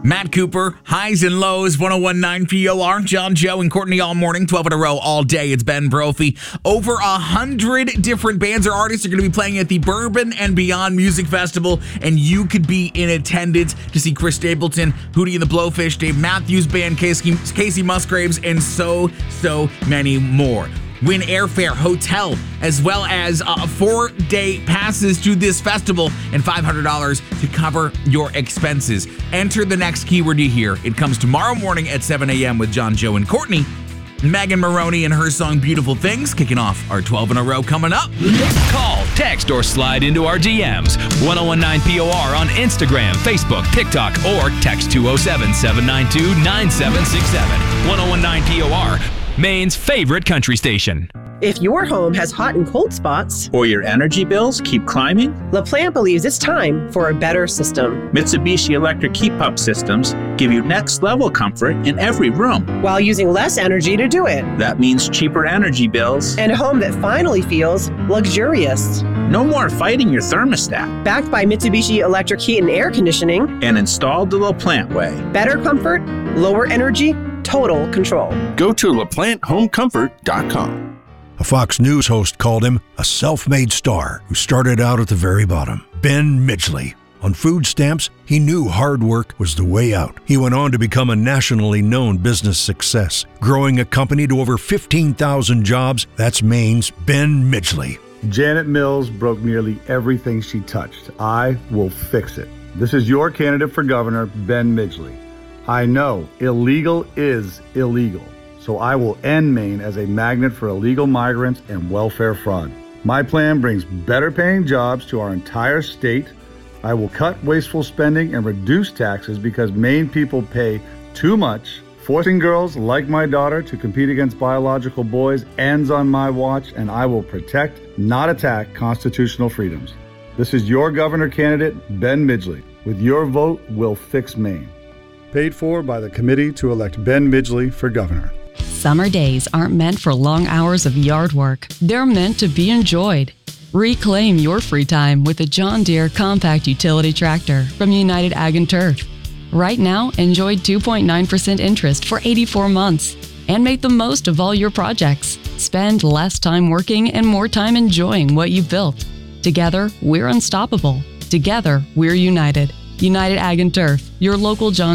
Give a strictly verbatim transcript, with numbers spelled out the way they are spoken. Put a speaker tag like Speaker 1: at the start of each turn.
Speaker 1: Matt Cooper, highs and lows, one oh one point nine P O R. John, Joe, and Courtney all morning, twelve in a row all day. It's Ben Brophy. Over a hundred different bands or artists are going to be playing at the Bourbon and Beyond Music Festival, and you could be in attendance to see Chris Stapleton, Hootie and the Blowfish, Dave Matthews Band, Casey, Casey Musgraves, and so, so many more. Win airfare, hotel, as well as uh, four-day passes to this festival and five hundred dollars to cover your expenses. Enter the next keyword you hear. It comes tomorrow morning at seven a.m. with John, Joe, and Courtney. Megan Maroney and her song Beautiful Things kicking off our twelve in a row coming up.
Speaker 2: Call, text, or slide into our D Ms. ten nineteen P O R on Instagram, Facebook, TikTok, or text two oh seven, seven nine two, nine seven six seven. ten nineteen P O R, Maine's favorite country station.
Speaker 3: If your home has hot and cold spots,
Speaker 4: or your energy bills keep climbing,
Speaker 3: LaPlante believes it's time for a better system.
Speaker 4: Mitsubishi Electric Heat Pump Systems give you next-level comfort in every room,
Speaker 3: while using less energy to do it.
Speaker 4: That means cheaper energy bills
Speaker 3: and a home that finally feels luxurious.
Speaker 4: No more fighting your thermostat.
Speaker 3: Backed by Mitsubishi Electric Heat and Air Conditioning
Speaker 4: and installed the LaPlante way.
Speaker 3: Better comfort, lower energy, total control.
Speaker 5: Go to La Plante Home Comfort dot com.
Speaker 6: A Fox News host called him a self-made star who started out at the very bottom. Ben Midgley. On food stamps, he knew hard work was the way out. He went on to become a nationally known business success, growing a company to over fifteen thousand jobs. That's Maine's Ben Midgley.
Speaker 7: Janet Mills broke nearly everything she touched. I will fix it. This is your candidate for governor, Ben Midgley. I know illegal is illegal. So I will end Maine as a magnet for illegal migrants and welfare fraud. My plan brings better paying jobs to our entire state. I will cut wasteful spending and reduce taxes because Maine people pay too much. Forcing girls like my daughter to compete against biological boys ends on my watch, and I will protect, not attack, constitutional freedoms. This is your governor candidate, Ben Midgley. With your vote, we'll fix Maine. Paid for by the committee to elect Ben Midgley for governor.
Speaker 8: Summer days aren't meant for long hours of yard work. They're meant to be enjoyed. Reclaim your free time with a John Deere compact utility tractor from United Ag and Turf. Right now, enjoy two point nine percent interest for eighty-four months and make the most of all your projects. Spend less time working and more time enjoying what you've built. Together, we're unstoppable. Together, we're united. United Ag and Turf, your local John